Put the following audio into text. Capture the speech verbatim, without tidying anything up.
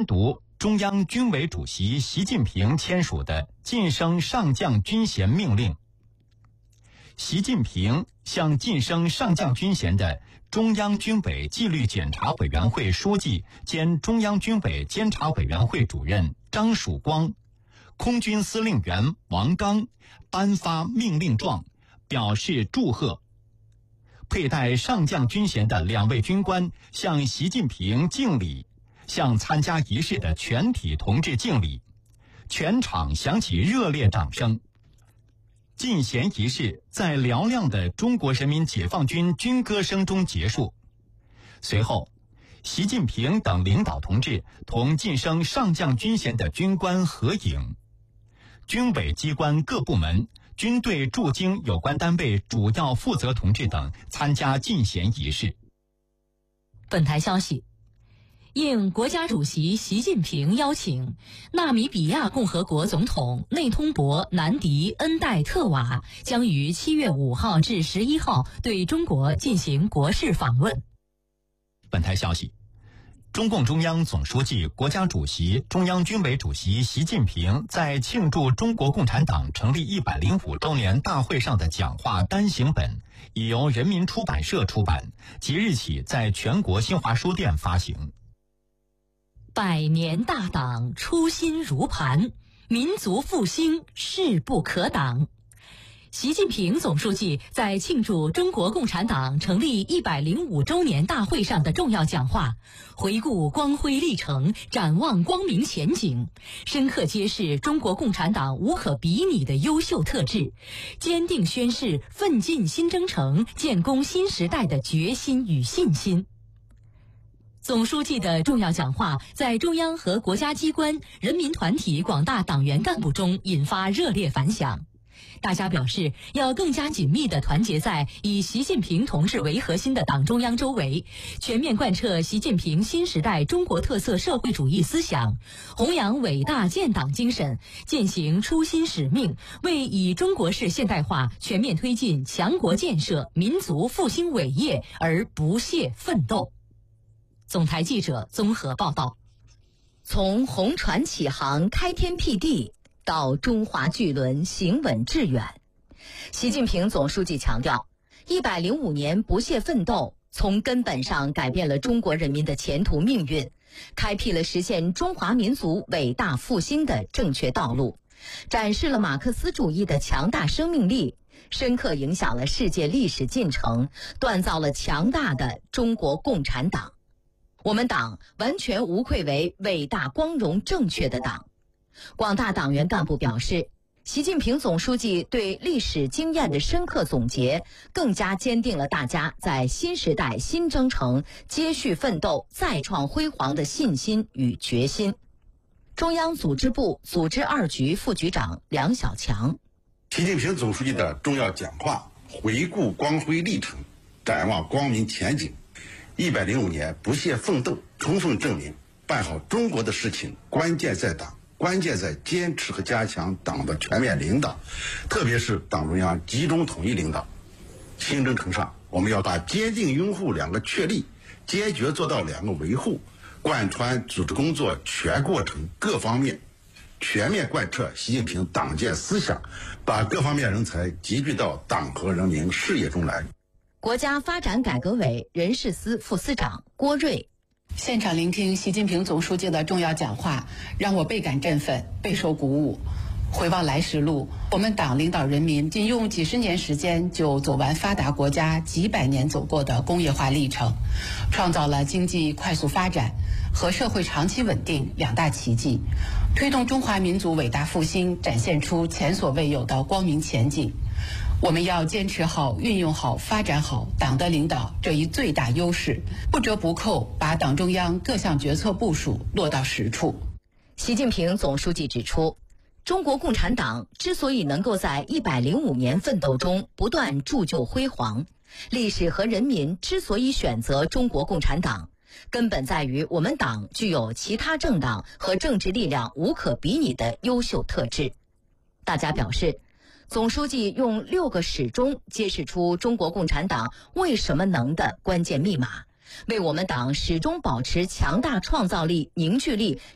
读中央军委主席习近平签署的晋升上将军衔命令。习近平向晋升上将军衔的中央军委纪律检查委员会书记兼中央军委监察委员会主任张曙光、空军司令员王刚颁发命令状，表示祝贺。佩戴上将军衔的两位军官向习近平敬礼，向参加仪式的全体同志敬礼，全场响起热烈掌声。晋衔仪式在嘹亮的中国人民解放军军歌声中结束。随后，习近平等领导同志同晋升上将军衔的军官合影。军委机关各部门、军队驻京有关单位主要负责同志等参加晋衔仪式。 本台消息，应国家主席习近平邀请，纳米比亚共和国总统内通博南迪恩代特瓦将于七月五号至十一号对中国进行国事访问。 本台消息，中共中央总书记、国家主席、中央军委主席习近平在庆祝中国共产党成立一百零五周年大会上的讲话单行本，已由人民出版社出版，即日起在全国新华书店发行。 百年大党初心如磐，民族复兴势不可挡。习近平总书记在庆祝中国共产党成立一百零五周年大会上的重要讲话，回顾光辉历程，展望光明前景，深刻揭示中国共产党无可比拟的优秀特质，坚定宣示奋进新征程、建功新时代的决心与信心。总书记的重要讲话在中央和国家机关、人民团体广大党员干部中引发热烈反响。大家表示要更加紧密地团结在以习近平同志为核心的党中央周围，全面贯彻习近平新时代中国特色社会主义思想，弘扬伟大建党精神，践行初心使命，为以中国式现代化全面推进强国建设、民族复兴伟业而不懈奋斗。总台记者综合报道。 从红船起航开天辟地到中华巨轮行稳致远，习近平总书记强调，一百零五年不懈奋斗，从根本上改变了中国人民的前途命运，开辟了实现中华民族伟大复兴的正确道路，展示了马克思主义的强大生命力，深刻影响了世界历史进程，锻造了强大的中国共产党。我们党完全无愧为伟大光荣正确的党。广大党员干部表示，习近平总书记对历史经验的深刻总结，更加坚定了大家在新时代新征程接续奋斗、再创辉煌的信心与决心。中央组织部组织二局副局长梁小强， 习近平总书记的重要讲话，回顾光辉历程，展望光明前景。一百零五年不懈奋斗，充分证明办好中国的事情，关键在党，关键在坚持和加强党的全面领导，特别是党中央集中统一领导。新征程上，我们要把坚定拥护两个确立，坚决做到两个维护，贯穿组织工作全过程各方面，全面贯彻习近平党建思想，把各方面人才集聚到党和人民事业中来。 国家发展改革委人事司副司长郭瑞， 现场聆听习近平总书记的重要讲话，让我倍感振奋，备受鼓舞。回望来时路，我们党领导人民仅用几十年时间就走完发达国家几百年走过的工业化历程，创造了经济快速发展和社会长期稳定两大奇迹，推动中华民族伟大复兴展现出前所未有的光明前景。我们要坚持好、运用好、发展好党的领导这一最大优势，不折不扣把党中央各项决策部署落到实处。 习近平总书记指出，中国共产党之所以能够在一百零五年奋斗中不断铸就辉煌，历史和人民之所以选择中国共产党，根本在于我们党具有其他政党和政治力量无可比拟的优秀特质。大家表示，总书记用六个始终揭示出中国共产党为什么能的关键密码，为我们党始终保持强大创造力、凝聚力